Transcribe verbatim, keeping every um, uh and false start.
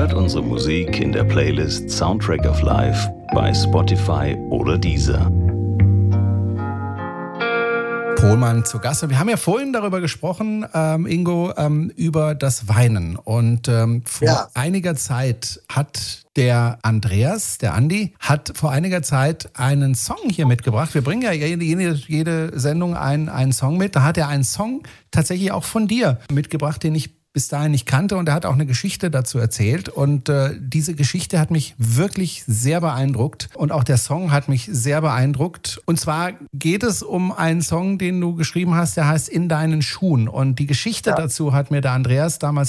Hört unsere Musik in der Playlist Soundtrack of Life bei Spotify oder Deezer. Pohlmann zu Gast. Wir haben ja vorhin darüber gesprochen, ähm, Ingo, ähm, über das Weinen. Und ähm, vor ja. einiger Zeit hat der Andreas, der Andi, hat vor einiger Zeit einen Song hier mitgebracht. Wir bringen ja jede, jede, jede Sendung einen, einen Song mit. Da hat er einen Song tatsächlich auch von dir mitgebracht, den ich bis dahin nicht kannte, und er hat auch eine Geschichte dazu erzählt, und äh, diese Geschichte hat mich wirklich sehr beeindruckt und auch der Song hat mich sehr beeindruckt, und zwar geht es um einen Song, den du geschrieben hast, der heißt In deinen Schuhen, und die Geschichte ja. dazu hat mir der Andreas damals